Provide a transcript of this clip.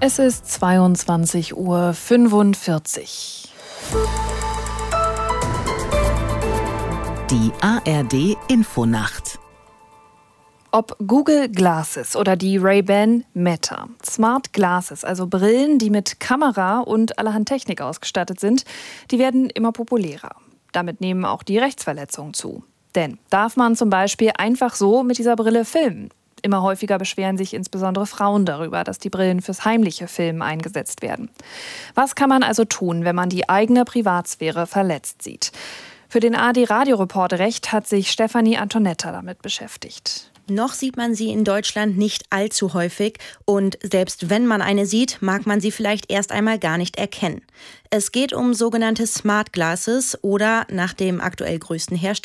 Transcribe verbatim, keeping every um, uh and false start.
Es ist zweiundzwanzig Uhr fünfundvierzig. Die A R D Infonacht. Ob Google Glasses oder die Ray-Ban Meta. Smart Glasses, also Brillen, die mit Kamera und allerhand Technik ausgestattet sind, die werden immer populärer. Damit nehmen auch die Rechtsverletzungen zu. Denn darf man zum Beispiel einfach so mit dieser Brille filmen? Immer häufiger beschweren sich insbesondere Frauen darüber, dass die Brillen fürs heimliche Filmen eingesetzt werden. Was kann man also tun, wenn man die eigene Privatsphäre verletzt sieht? Für den A R D-Radioreport Recht hat sich Stefanie Antonetta damit beschäftigt. Noch sieht man sie in Deutschland nicht allzu häufig und selbst wenn man eine sieht, mag man sie vielleicht erst einmal gar nicht erkennen. Es geht um sogenannte Smart Glasses oder nach dem aktuell größten Hersteller